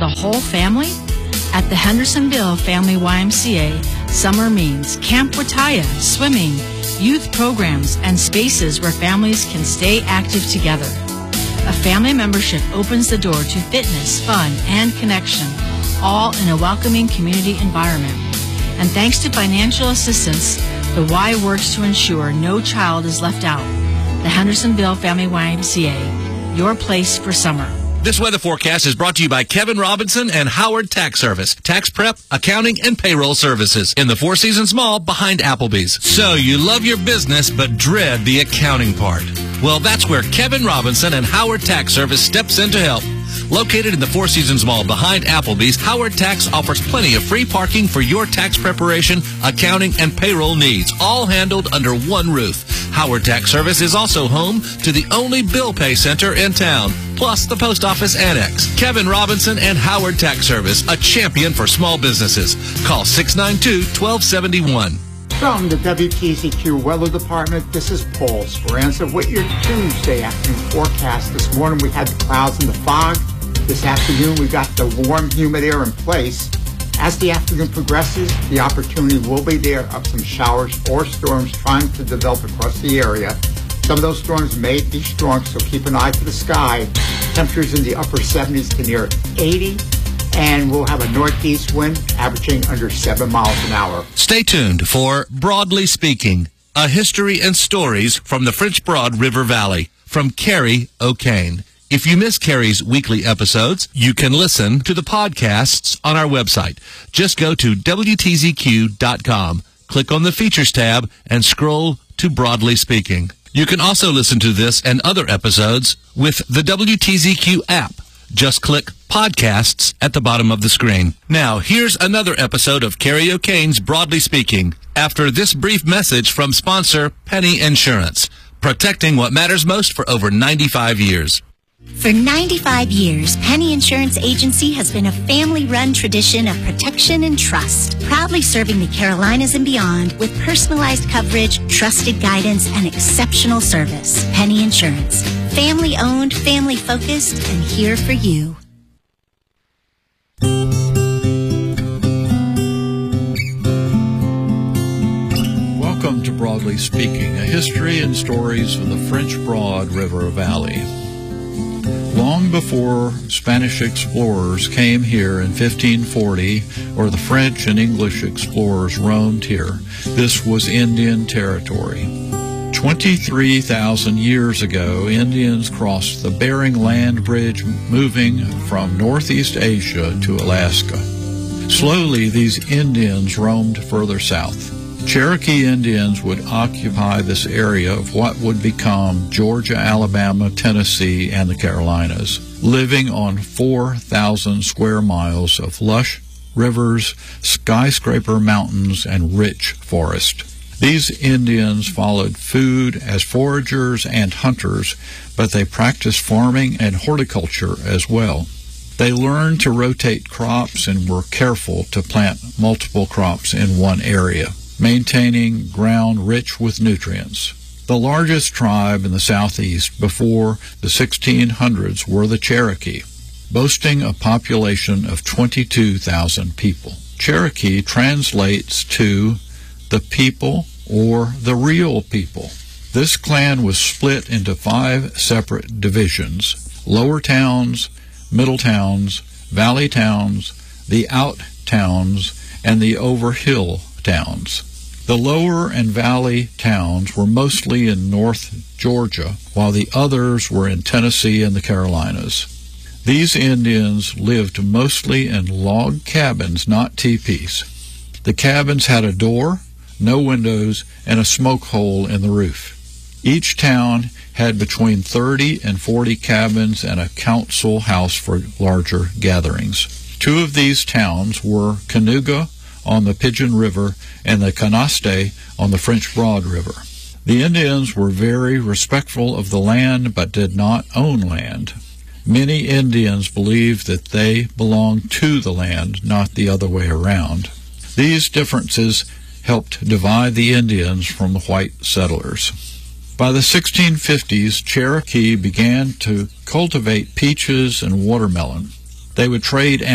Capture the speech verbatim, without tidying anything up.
the whole family? At the Hendersonville Family Y M C A, summer means Camp Wataya, swimming, youth programs, and spaces where families can stay active together. A family membership opens the door to fitness, fun, and connection, all in a welcoming community environment. And thanks to financial assistance, the Y works to ensure no child is left out. The Hendersonville Family Y M C A, your place for summer. This weather forecast is brought to you by Kevin Robinson and Howard Tax Service. Tax prep, accounting, and payroll services in the Four Seasons Mall behind Applebee's. So you love your business but dread the accounting part. Well, that's where Kevin Robinson and Howard Tax Service steps in to help. Located in the Four Seasons Mall behind Applebee's, Howard Tax offers plenty of free parking for your tax preparation, accounting, and payroll needs, all handled under one roof. Howard Tax Service is also home to the only bill pay center in town, plus the post office annex. Kevin Robinson and Howard Tax Service, a champion for small businesses. Call six nine two, one two seven one. From the W T Z Q Weather Department, this is Paul Speranza with your Tuesday afternoon forecast. This morning we had the clouds and the fog. This afternoon we've got the warm, humid air in place. As the afternoon progresses, the opportunity will be there of some showers or storms trying to develop across the area. Some of those storms may be strong, so keep an eye to the sky. Temperatures in the upper seventies to near eighty. And we'll have a northeast wind averaging under seven miles an hour. Stay tuned for Broadly Speaking, a history and stories from the French Broad River Valley, from Carrie O'Kane. If you miss Carrie's weekly episodes, you can listen to the podcasts on our website. Just go to W T Z Q dot com, click on the Features tab, and scroll to Broadly Speaking. You can also listen to this and other episodes with the W T Z Q app. Just click Podcasts at the bottom of the screen. Now, here's another episode of Carrie O'Kane's Broadly Speaking, after this brief message from sponsor Penny Insurance, protecting what matters most for over ninety-five years. For ninety-five years, Penny Insurance Agency has been a family-run tradition of protection and trust, proudly serving the Carolinas and beyond with personalized coverage, trusted guidance, and exceptional service. Penny Insurance. Family-owned, family-focused, and here for you. Welcome to Broadly Speaking, a history and stories of the French Broad River Valley. Long before Spanish explorers came here in fifteen forty, or the French and English explorers roamed here, this was Indian territory. twenty-three thousand years ago, Indians crossed the Bering Land Bridge, moving from Northeast Asia to Alaska. Slowly, these Indians roamed further south. Cherokee Indians would occupy this area of what would become Georgia, Alabama, Tennessee, and the Carolinas, living on four thousand square miles of lush rivers, skyscraper mountains, and rich forest. These Indians followed food as foragers and hunters, but they practiced farming and horticulture as well. They learned to rotate crops and were careful to plant multiple crops in one area, maintaining ground rich with nutrients. The largest tribe in the southeast before the sixteen hundreds were the Cherokee, boasting a population of twenty-two thousand people. Cherokee translates to the people or the real people. This clan was split into five separate divisions: lower towns, middle towns, valley towns, the out towns, and the over hill towns. The lower and valley towns were mostly in North Georgia, while the others were in Tennessee and the Carolinas. These Indians lived mostly in log cabins, not teepees. The cabins had a door, no windows, and a smoke hole in the roof. Each town had between thirty and forty cabins and a council house for larger gatherings. Two of these towns were Cayuga on the Pigeon River and the Canasta on the French Broad River. The Indians were very respectful of the land but did not own land. Many Indians believed that they belonged to the land, not the other way around. These differences helped divide the Indians from the white settlers. By the sixteen fifties, Cherokee began to cultivate peaches and watermelon. They would trade